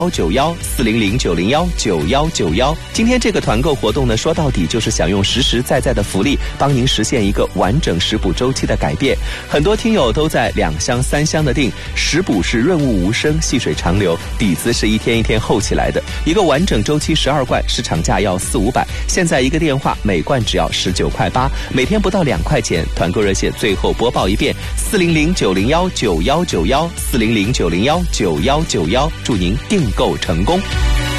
9114009019191。今天这个团购活动呢，说到底就是想用实实在在的福利，帮您实现一个完整食补周期的改变。很多听友都在2箱3箱的订，食补是润物无声，细水长流，底子是一天一天厚起来的。一个完整周期12罐，市场价要400-500，现在一个电话，每罐只要19.8块，每天不到2块钱。团购热线最后播报一遍：400-901-9191，400-901-9191，祝您订购成功。